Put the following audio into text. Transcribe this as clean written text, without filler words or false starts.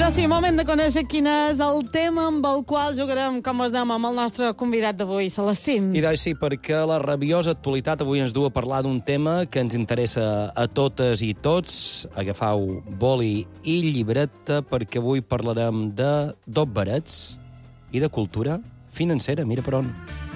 doncs sí, moment de conèixer quin és el tema amb el qual jugarem, com us dèiem, amb el nostre convidat d'avui, Celestín. I doncs sí, perquè la rabiosa actualitat avui ens du a parlar d'un tema que ens interessa a totes i tots. Agafau boli i llibreta, perquè avui parlarem de dotberets i de cultura financera. Mira per on.